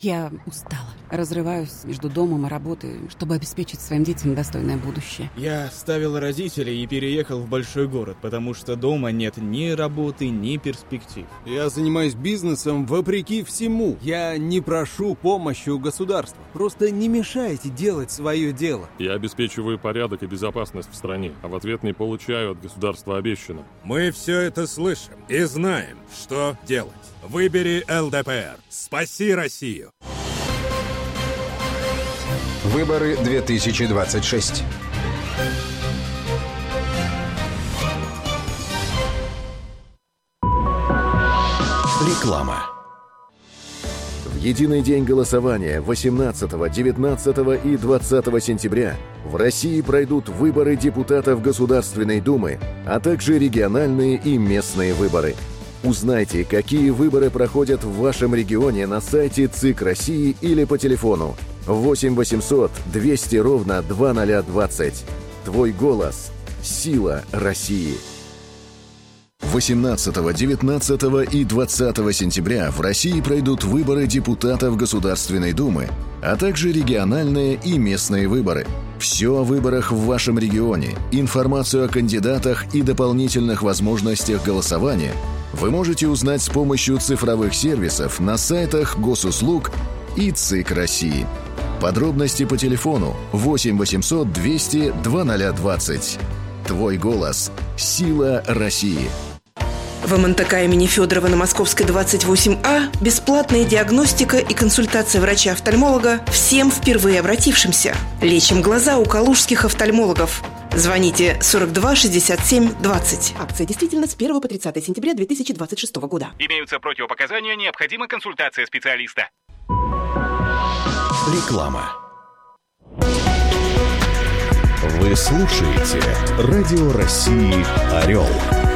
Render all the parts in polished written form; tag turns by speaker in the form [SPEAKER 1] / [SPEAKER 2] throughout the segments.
[SPEAKER 1] Я устала. Разрываюсь между домом и работой, чтобы обеспечить своим детям достойное будущее.
[SPEAKER 2] Я оставил родителей и переехал в большой город, потому что дома нет ни работы, ни перспектив.
[SPEAKER 3] Я занимаюсь бизнесом вопреки всему. Я не прошу помощи у государства. Просто не мешайте делать свое дело.
[SPEAKER 4] Я обеспечиваю порядок и безопасность в стране, а в ответ не получаю от государства обещанного.
[SPEAKER 5] Мы все это слышим и знаем, что делать. Выбери ЛДПР. Спаси Россию.
[SPEAKER 6] Выборы 2026. Реклама.
[SPEAKER 7] В единый день голосования 18, 19 и 20 сентября в России пройдут выборы депутатов Государственной Думы, а также региональные и местные выборы. Узнайте, какие выборы проходят в вашем регионе на сайте ЦИК России или по телефону 8 800 200 ровно 2020. Твой голос – сила России.
[SPEAKER 6] 18, 19 и 20 сентября в России пройдут выборы депутатов Государственной Думы, а также региональные и местные выборы. Все о выборах в вашем регионе, информацию о кандидатах и дополнительных возможностях голосования вы можете узнать с помощью цифровых сервисов на сайтах Госуслуг и ЦИК России. Подробности по телефону 8 800 200 2020. Твой голос – сила России.
[SPEAKER 8] В МНТК имени Федорова на Московской 28А бесплатная диагностика и консультация врача-офтальмолога всем впервые обратившимся. Лечим глаза у калужских офтальмологов. Звоните 42 67 20. Акция действительно с 1 по 30 сентября 2026 года.
[SPEAKER 9] Имеются противопоказания, необходима консультация специалиста.
[SPEAKER 6] Реклама. Вы слушаете Радио России «Орел».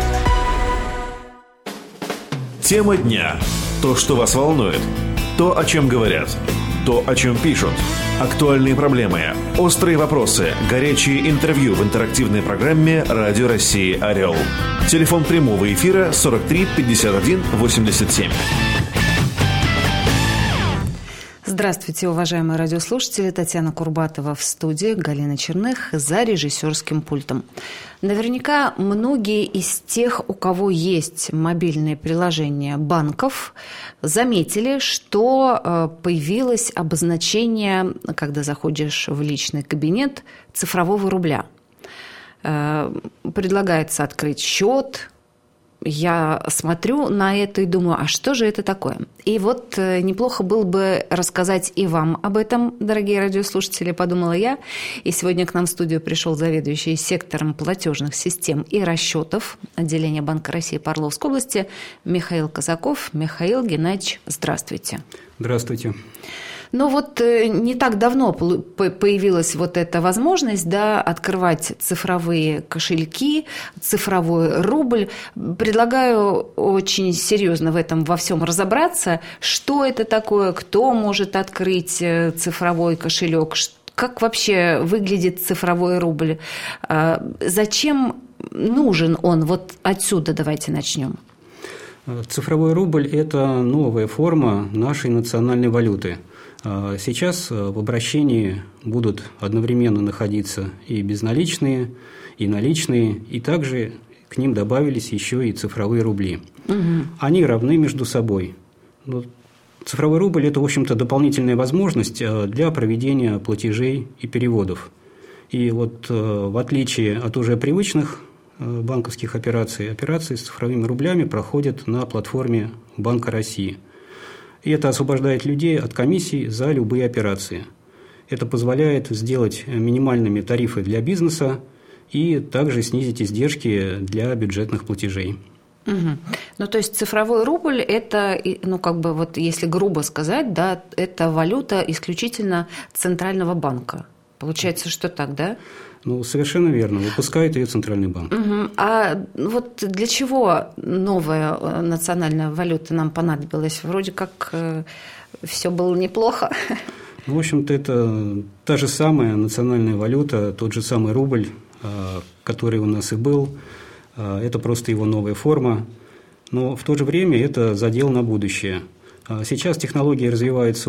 [SPEAKER 10] Тема дня. То, что вас волнует. То, о чем говорят. То, о чем пишут. Актуальные проблемы. Острые вопросы. Горячие интервью в интерактивной программе «Радио России «Орел». Телефон прямого эфира 43 51 87.
[SPEAKER 11] Здравствуйте, уважаемые радиослушатели. Татьяна Курбатова в студии, Галина Черных за режиссерским пультом. Наверняка многие из тех, у кого есть мобильные приложения банков, заметили, что появилось обозначение, когда заходишь в личный кабинет, цифрового рубля. Предлагается открыть счет. Я смотрю на это и думаю, а что же это такое? И вот неплохо было бы рассказать и вам об этом, дорогие радиослушатели, подумала я. И сегодня к нам в студию пришел заведующий сектором платежных систем и расчетов отделения Банка России по Орловской области Михаил Казаков. Михаил Геннадьевич, здравствуйте.
[SPEAKER 12] Здравствуйте.
[SPEAKER 11] Но вот не так давно появилась вот эта возможность, да, открывать цифровые кошельки, цифровой рубль. Предлагаю очень серьезно в этом во всем разобраться. Что это такое, кто может открыть цифровой кошелек, как вообще выглядит цифровой рубль, зачем нужен он? Вот отсюда давайте начнем.
[SPEAKER 12] Цифровой рубль – это новая форма нашей национальной валюты. Сейчас в обращении будут одновременно находиться и безналичные, и наличные, и также к ним добавились еще и цифровые рубли. Угу. Они равны между собой. Цифровой рубль – это, в общем-то, дополнительная возможность для проведения платежей и переводов. И вот в отличие от уже привычных банковских операций, операции с цифровыми рублями проходят на платформе Банка России. И это освобождает людей от комиссий за любые операции. Это позволяет сделать минимальными тарифы для бизнеса и также снизить издержки для бюджетных платежей.
[SPEAKER 11] Угу. Ну, то есть цифровой рубль – это, ну, как бы вот если грубо сказать, да, это валюта исключительно Центрального банка. Получается, что так, да?
[SPEAKER 12] Ну, совершенно верно. Выпускает ее Центральный банк.
[SPEAKER 11] Угу. А вот для чего новая национальная валюта нам понадобилась? Вроде как все было неплохо.
[SPEAKER 12] Ну, в общем-то, это та же самая национальная валюта, тот же самый рубль, который у нас и был. Это просто его новая форма. Но в то же время это задел на будущее. Сейчас технологии развиваются